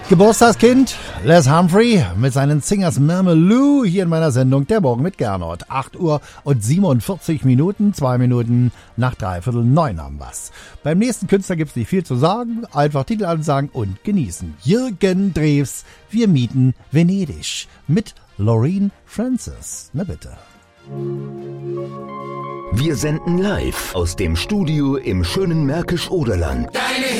Geburtstagskind Les Humphrey mit seinen Singers Mamalou hier in meiner Sendung Der Morgen mit Gernot. 8 Uhr und 47 Minuten, 2 Minuten nach 8:45 haben wir's. Beim nächsten Künstler gibt's nicht viel zu sagen, einfach Titel ansagen und genießen. Jürgen Drews, Wir mieten Venedig mit Loreen Francis. Na bitte. Wir senden live aus dem Studio im schönen Märkisch-Oderland. Deine